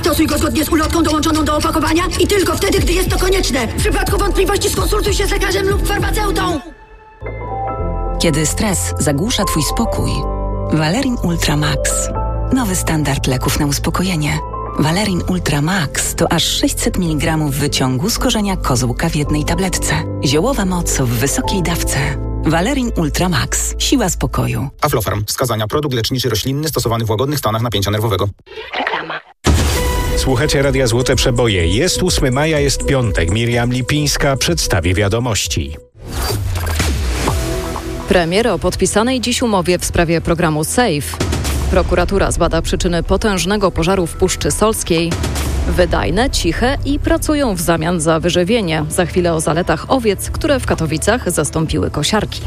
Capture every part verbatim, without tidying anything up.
Stosuj go zgodnie z ulotką dołączoną do opakowania i tylko wtedy, gdy jest to konieczne. W przypadku wątpliwości skonsultuj się z lekarzem lub farmaceutą. Kiedy stres zagłusza twój spokój, Valerin Ultra Max. Nowy standard leków na uspokojenie. Valerin Ultra Max to aż sześćset miligramów wyciągu z korzenia kozłka w jednej tabletce. Ziołowa moc w wysokiej dawce. Valerin Ultra Max. Siła spokoju. Aflofarm. Wskazania. Produkt leczniczy roślinny stosowany w łagodnych stanach napięcia nerwowego. Reklama. Słuchacie Radia Złote Przeboje. Jest ósmego maja, jest piątek. Miriam Lipińska przedstawi wiadomości. Premier o podpisanej dziś umowie w sprawie programu SAFE. Prokuratura zbada przyczyny potężnego pożaru w Puszczy Solskiej. Wydajne, ciche i pracują w zamian za wyżywienie. Za chwilę o zaletach owiec, które w Katowicach zastąpiły kosiarki.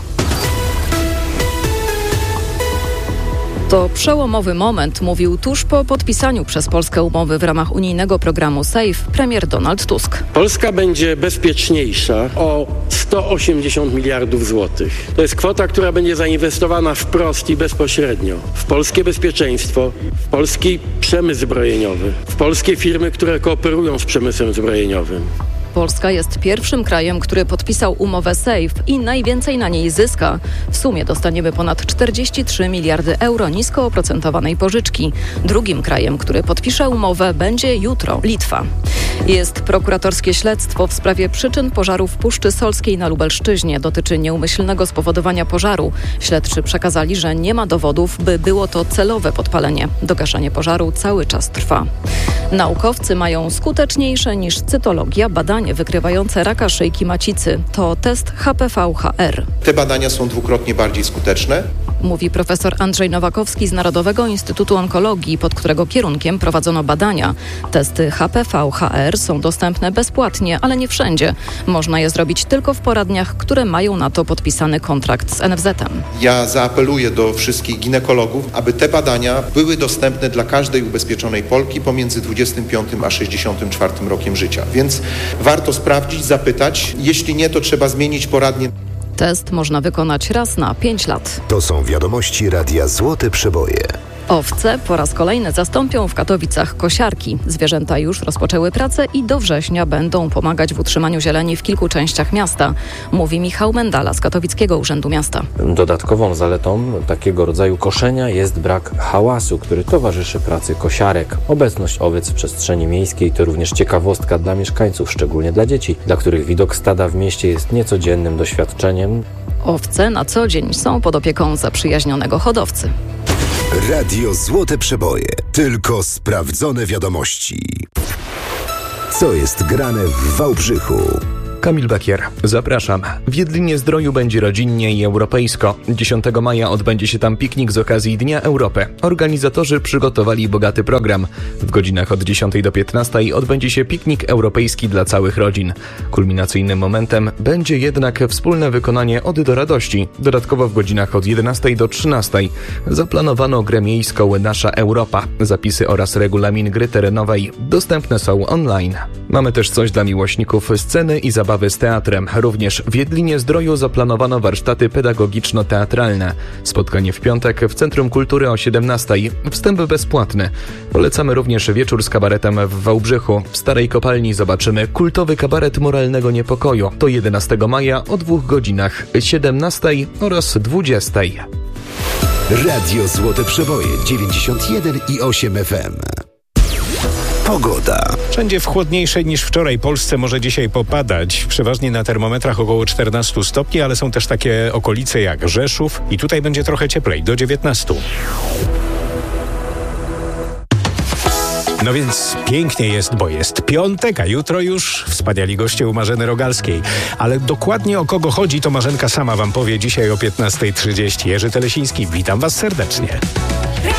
To przełomowy moment, mówił tuż po podpisaniu przez Polskę umowy w ramach unijnego programu SAFE premier Donald Tusk. Polska będzie bezpieczniejsza o sto osiemdziesiąt miliardów złotych. To jest kwota, która będzie zainwestowana wprost i bezpośrednio w polskie bezpieczeństwo, w polski przemysł zbrojeniowy, w polskie firmy, które kooperują z przemysłem zbrojeniowym. Polska jest pierwszym krajem, który podpisał umowę SAFE i najwięcej na niej zyska. W sumie dostaniemy ponad czterdzieści trzy miliardy euro nisko oprocentowanej pożyczki. Drugim krajem, który podpisze umowę, będzie jutro Litwa. Jest prokuratorskie śledztwo w sprawie przyczyn pożaru w Puszczy Solskiej na Lubelszczyźnie. Dotyczy nieumyślnego spowodowania pożaru. Śledczy przekazali, że nie ma dowodów, by było to celowe podpalenie. Dogaszanie pożaru cały czas trwa. Naukowcy mają skuteczniejsze niż cytologia badania wykrywające raka szyjki macicy. To test H P V H R. Te badania są dwukrotnie bardziej skuteczne. Mówi profesor Andrzej Nowakowski z Narodowego Instytutu Onkologii, pod którego kierunkiem prowadzono badania. Testy H P V H R są dostępne bezpłatnie, ale nie wszędzie. Można je zrobić tylko w poradniach, które mają na to podpisany kontrakt z N F Z em. Ja zaapeluję do wszystkich ginekologów, aby te badania były dostępne dla każdej ubezpieczonej Polki pomiędzy dwudziestym piątym a sześćdziesiątym czwartym rokiem życia. Więc warto sprawdzić, zapytać. Jeśli nie, to trzeba zmienić poradnię. Test można wykonać raz na pięć lat. To są wiadomości Radia Złote Przeboje. Owce po raz kolejny zastąpią w Katowicach kosiarki. Zwierzęta już rozpoczęły pracę i do września będą pomagać w utrzymaniu zieleni w kilku częściach miasta, mówi Michał Mendala z Katowickiego Urzędu Miasta. Dodatkową zaletą takiego rodzaju koszenia jest brak hałasu, który towarzyszy pracy kosiarek. Obecność owiec w przestrzeni miejskiej to również ciekawostka dla mieszkańców, szczególnie dla dzieci, dla których widok stada w mieście jest niecodziennym doświadczeniem. Owce na co dzień są pod opieką zaprzyjaźnionego hodowcy. Radio Złote Przeboje. Tylko sprawdzone wiadomości. Co jest grane w Wałbrzychu? Kamil Bakier, zapraszam. W Jedlinie-Zdroju będzie rodzinnie i europejsko. dziesiątego maja odbędzie się tam piknik z okazji Dnia Europy. Organizatorzy przygotowali bogaty program. W godzinach od dziesiątej do piętnastej odbędzie się piknik europejski dla całych rodzin. Kulminacyjnym momentem będzie jednak wspólne wykonanie Ody do radości. Dodatkowo w godzinach od jedenastej do trzynastej zaplanowano grę miejską Nasza Europa. Zapisy oraz regulamin gry terenowej dostępne są online. Mamy też coś dla miłośników sceny i zabawy z teatrem. Również w Jedlinie-Zdroju zaplanowano warsztaty pedagogiczno-teatralne. Spotkanie w piątek w Centrum Kultury o siedemnastej. Wstęp bezpłatny. Polecamy również wieczór z kabaretem w Wałbrzychu. W Starej Kopalni zobaczymy kultowy kabaret moralnego niepokoju. To jedenastego maja o dwóch godzinach, siedemnastej oraz dwudziestej. Radio Złote Przeboje dziewięćdziesiąt jeden i osiem F M. Pogoda. Wszędzie w chłodniejszej niż wczoraj Polsce może dzisiaj popadać. Przeważnie na termometrach około czternaście stopni, ale są też takie okolice jak Rzeszów i tutaj będzie trochę cieplej, do dziewiętnastu. No więc pięknie jest, bo jest piątek, a jutro już wspaniali goście u Marzeny Rogalskiej. Ale dokładnie o kogo chodzi, to Marzenka sama wam powie dzisiaj o piętnasta trzydzieści. Jerzy Telesiński, witam was serdecznie.